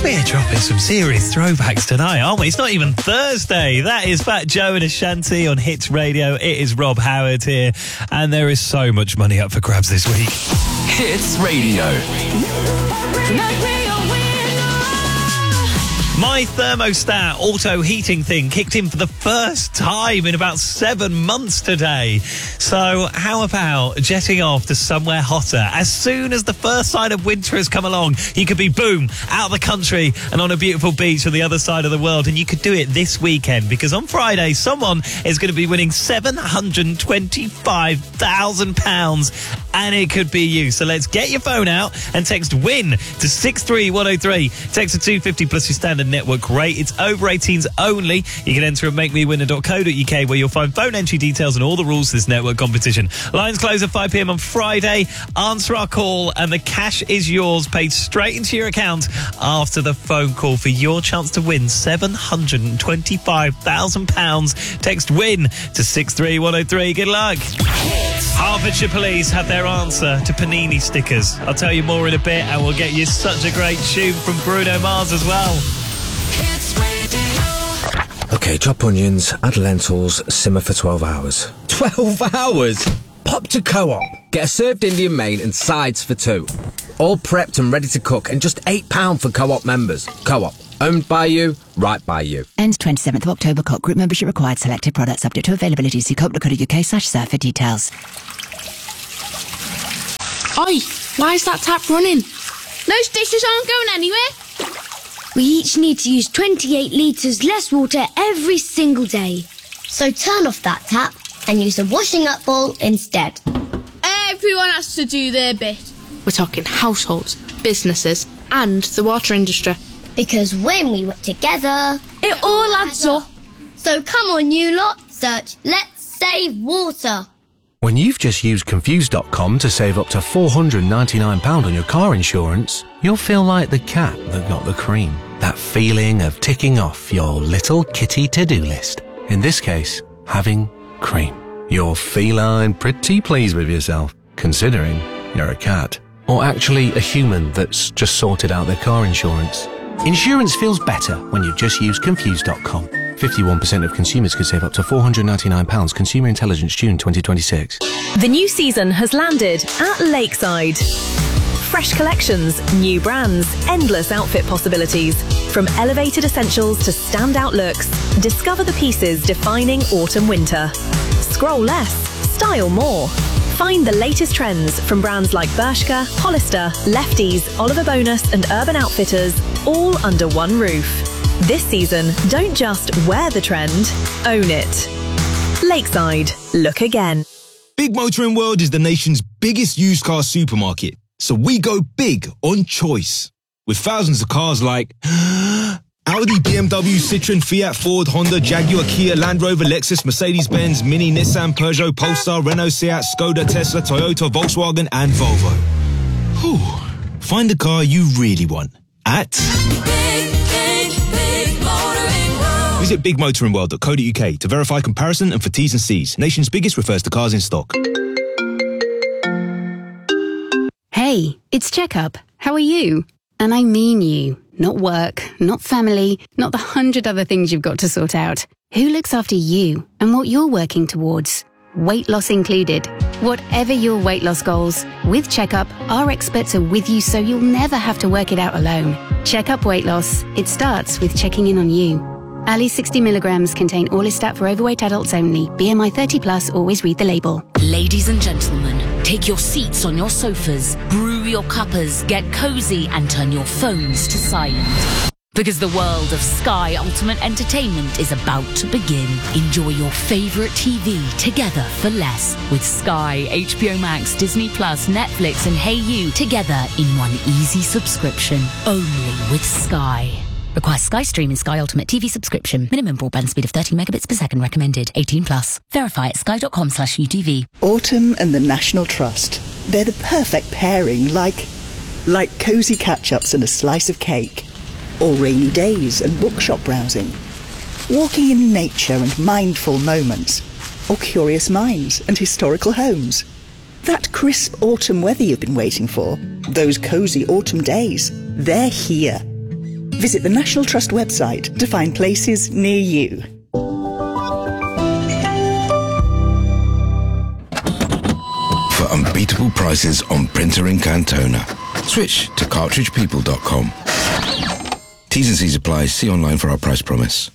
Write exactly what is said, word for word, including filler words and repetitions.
We're dropping some serious throwbacks tonight, aren't we? It's not even Thursday. That is Fat Joe and Ashanti on Hits Radio. It is Rob Howard here, and there is so much money up for grabs this week. Hits Radio. My thermostat auto heating thing kicked in for the first time in about seven months today. So how about jetting off to somewhere hotter? As soon as the first sign of winter has come along, you could be, boom, out of the country and on a beautiful beach on the other side of the world. And you could do it this weekend, because on Friday, someone is going to be winning seven hundred twenty-five thousand pounds, and it could be you. So let's get your phone out and text WIN to six three one oh three. Text to two fifty plus your standard network rate. It's over eighteens only. You can enter at make me winner dot co dot uk, where you'll find phone entry details and all the rules to this network competition. Lines close at five p.m. on Friday. Answer our call and the cash is yours, paid straight into your account after the phone call for your chance to win seven hundred twenty-five thousand pounds. Text WIN to six three one oh three. Good luck. Hertfordshire Police have their answer to Panini stickers. I'll tell you more in a bit, and we'll get you such a great tune from Bruno Mars as well. Okay, chop onions, add lentils, simmer for twelve hours. twelve hours? Pop to Co-op. Get a served Indian main and sides for two. All prepped and ready to cook, and just eight pounds for Co-op members. Co-op. Owned by you, right by you. Ends twenty-seventh of October. Co-op group membership required. Selected products subject to availability. See co op dot co dot uk slash serve for details. Oi, why is that tap running? Those dishes aren't going anywhere. We each need to use twenty-eight litres less water every single day. So turn off that tap and use a washing up bowl instead. Everyone has to do their bit. We're talking households, businesses and the water industry. Because when we work together, it all adds up. So come on, you lot, search Let's Save Water. When you've just used Confused dot com to save up to four hundred ninety-nine pounds on your car insurance, you'll feel like the cat that got the cream. That feeling of ticking off your little kitty to-do list. In this case, having cream. You're feline pretty pleased with yourself, considering you're a cat. Or actually a human that's just sorted out their car insurance. Insurance feels better when you just use Confused dot com. fifty-one percent of consumers could save up to four hundred ninety-nine pounds. Consumer Intelligence, June twenty twenty-six. The new season has landed at Lakeside. Fresh collections, new brands, endless outfit possibilities. From elevated essentials to standout looks, discover the pieces defining autumn-winter. Scroll less, style more. Find the latest trends from brands like Bershka, Hollister, Lefties, Oliver Bonus and Urban Outfitters, all under one roof. This season, don't just wear the trend, own it. Lakeside, look again. Big Motoring World is the nation's biggest used car supermarket, so we go big on choice. With thousands of cars like Audi, B M W, Citroen, Fiat, Ford, Honda, Jaguar, Kia, Land Rover, Lexus, Mercedes-Benz, Mini, Nissan, Peugeot, Polestar, Renault, Seat, Skoda, Tesla, Toyota, Volkswagen and Volvo. Whew. Find the car you really want at Big, Big, Big Motoring World. Visit big motoring world dot co dot uk to verify comparison and for T's and C's. Nation's biggest refers to cars in stock. Hey, it's Checkup. How are you? And I mean you. Not work, not family, not the hundred other things you've got to sort out. Who looks after you and what you're working towards? Weight loss included. Whatever your weight loss goals, with Checkup, our experts are with you so you'll never have to work it out alone. Checkup Weight Loss. It starts with checking in on you. Ali sixty milligrams contain Orlistat for overweight adults only. B M I thirty plus, always read the label. Ladies and gentlemen, take your seats on your sofas, brew your cuppers, get cozy and turn your phones to silent. Because the world of Sky Ultimate Entertainment is about to begin. Enjoy your favourite T V together for less with Sky, H B O Max, Disney Plus, Netflix and Hey You together in one easy subscription. Only with Sky. Requires Sky Stream and Sky Ultimate T V subscription. Minimum broadband speed of thirty megabits per second recommended. eighteen plus. Verify at sky dot com slash U T V. Autumn and the National Trust. They're the perfect pairing, like... like cosy catch-ups and a slice of cake. Or rainy days and bookshop browsing. Walking in nature and mindful moments. Or curious minds and historical homes. That crisp autumn weather you've been waiting for. Those cosy autumn days. They're here. Visit the National Trust website to find places near you. For unbeatable prices on printer ink and toner, switch to cartridge people dot com. T's and C's apply. See online for our price promise.